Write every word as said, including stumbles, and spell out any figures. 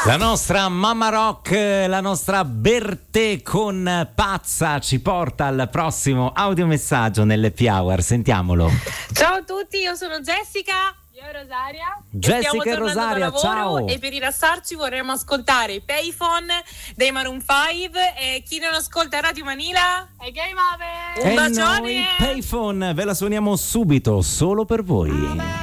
La nostra Mamma Rock, la nostra Bertè con Pazza ci porta al prossimo audiomessaggio nell'Happy Hour. Sentiamolo. Ciao a tutti, io sono Jessica. Io e Rosaria. Jessica e Rosaria, ciao. E per rilassarci vorremmo ascoltare Payphone dei Maroon cinque. E chi non ascolta Radio Manila è Game Over. Un e bacione. Noi Payphone ve la suoniamo subito, solo per voi.